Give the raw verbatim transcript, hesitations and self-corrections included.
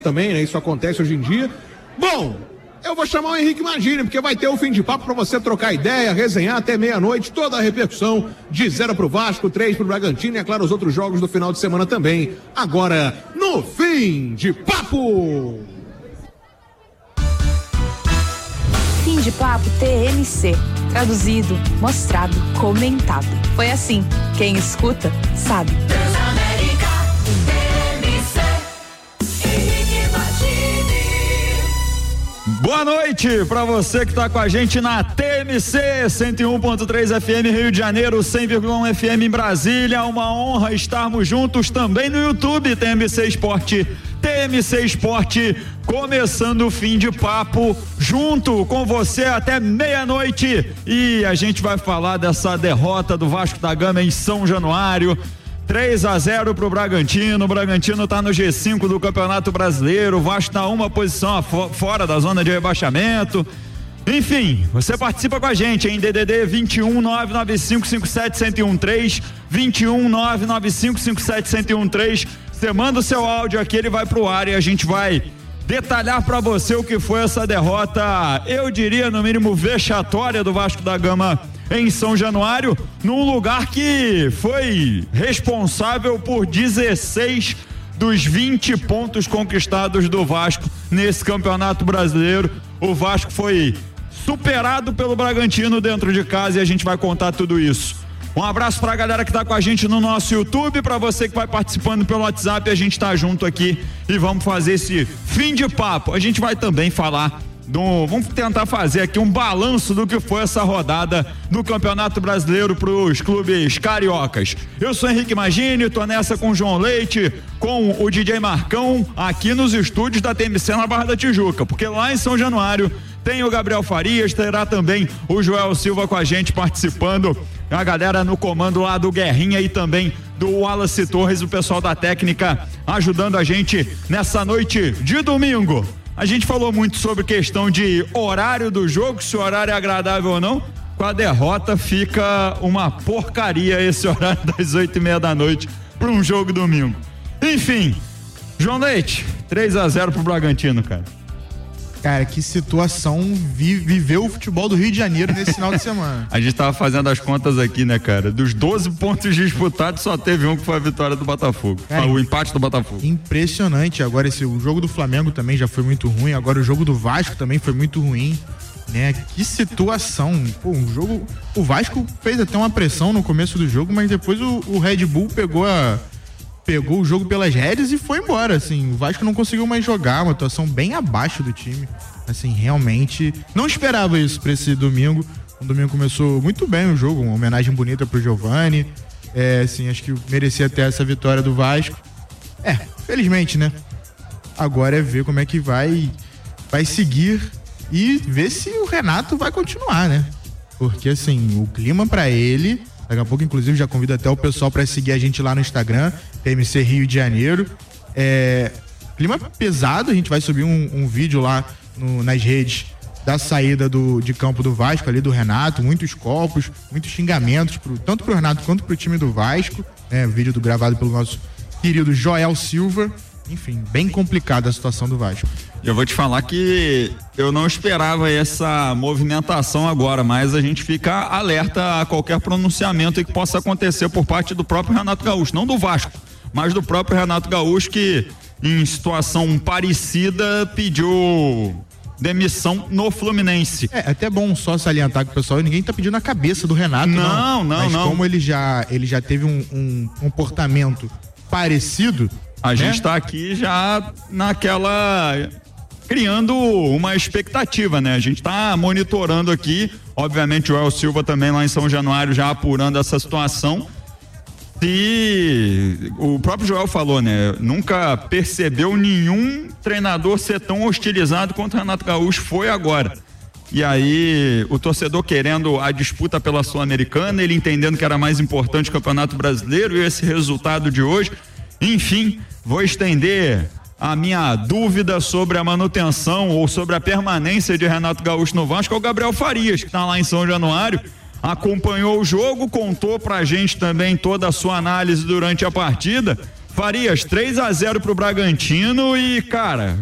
também, né? Isso acontece hoje em dia. Bom, eu vou chamar o Henrique Magini, porque vai ter um fim de papo para você trocar ideia, resenhar até meia-noite, toda a repercussão de zero pro Vasco, três pro Bragantino e, é claro, os outros jogos do final de semana também. Agora, no Fim de Papo! Fim de Papo T M C. Traduzido, mostrado, comentado. Foi assim. Quem escuta, sabe. Boa noite para você que está com a gente na T M C cento e um ponto três F M Rio de Janeiro, cem vírgula um F M em Brasília. Uma honra estarmos juntos também no YouTube, T M C Esporte. T M C Esporte, começando o Fim de Papo, junto com você até meia-noite. E a gente vai falar dessa derrota do Vasco da Gama em São Januário. três a zero pro Bragantino. O Bragantino tá no G cinco do Campeonato Brasileiro. O Vasco tá uma posição fora da zona de rebaixamento. Enfim, você participa com a gente em D D D vinte e um, nove nove cinco cinco sete, um zero um três, vinte e um, nove nove cinco cinco sete, um zero um três. Você manda o seu áudio aqui, ele vai pro ar e a gente vai detalhar para você o que foi essa derrota, eu diria no mínimo vexatória do Vasco da Gama em São Januário, num lugar que foi responsável por dezesseis dos vinte pontos conquistados do Vasco nesse Campeonato Brasileiro. O Vasco foi superado pelo Bragantino dentro de casa e a gente vai contar tudo isso. Um abraço pra galera que tá com a gente no nosso YouTube, pra você que vai participando pelo WhatsApp, a gente tá junto aqui e vamos fazer esse fim de papo. A gente vai também falar do, vamos tentar fazer aqui um balanço do que foi essa rodada do Campeonato Brasileiro pros clubes cariocas. Eu sou Henrique Magini, tô nessa com o João Leite, com o D J Marcão, aqui nos estúdios da T M C na Barra da Tijuca, porque lá em São Januário tem o Gabriel Farias, terá também o Joel Silva com a gente participando, a galera no comando lá do Guerrinha e também do Wallace Torres, o pessoal da técnica ajudando a gente nessa noite de domingo. A gente falou muito sobre questão de horário do jogo, se o horário é agradável ou não. Com a derrota fica uma porcaria esse horário das oito e meia da noite para um jogo domingo. Enfim, João Leite, três a zero pro Bragantino, cara. Cara, que situação vi, viveu o futebol do Rio de Janeiro nesse final de semana. A gente tava fazendo as contas aqui, né, cara? Dos doze pontos disputados, só teve um que foi a vitória do Botafogo. Cara, o empate do Botafogo. Impressionante. Agora, esse, o jogo do Flamengo também já foi muito ruim. Agora, o jogo do Vasco também foi muito ruim. Né? Que situação. Pô, um jogo. O Vasco fez até uma pressão no começo do jogo, mas depois o, o Red Bull pegou a. Pegou o jogo pelas rédeas e foi embora, assim, o Vasco não conseguiu mais jogar, uma atuação bem abaixo do time, assim, realmente, não esperava isso pra esse domingo. O domingo começou muito bem o jogo, uma homenagem bonita pro Giovani, é, assim, acho que merecia até essa vitória do Vasco, é, felizmente, né, agora é ver como é que vai, vai seguir e ver se o Renato vai continuar, né, porque, assim, o clima pra ele... Daqui a pouco, inclusive, já convido até o pessoal para seguir a gente lá no Instagram, T M C Rio de Janeiro. É, clima pesado, a gente vai subir um, um vídeo lá no, nas redes da saída do, de campo do Vasco, ali do Renato, muitos copos, muitos xingamentos, pro, tanto pro Renato quanto pro time do Vasco, né? Vídeo do, gravado pelo nosso querido Joel Silva. Enfim, bem complicada a situação do Vasco. Eu vou te falar que eu não esperava essa movimentação agora, mas a gente fica alerta a qualquer pronunciamento que possa acontecer por parte do próprio Renato Gaúcho, não do Vasco, mas do próprio Renato Gaúcho, que em situação parecida pediu demissão no Fluminense. É até bom só salientar que o pessoal, ninguém tá pedindo a cabeça do Renato, não, não, não, mas não. como ele já, ele já teve um, um comportamento parecido, a né? gente tá aqui já naquela... criando uma expectativa, né? A gente tá monitorando aqui, obviamente o El Silva também lá em São Januário já apurando essa situação. E o próprio Joel falou, né? Nunca percebeu nenhum treinador ser tão hostilizado quanto o Renato Gaúcho foi agora. E aí o torcedor querendo a disputa pela Sul-Americana, ele entendendo que era mais importante o Campeonato Brasileiro e esse resultado de hoje. Enfim, vou estender a minha dúvida sobre a manutenção ou sobre a permanência de Renato Gaúcho no Vasco ao Gabriel Farias, que está lá em São Januário, acompanhou o jogo, contou pra gente também toda a sua análise durante a partida. Farias, três a zero pro Bragantino e, cara,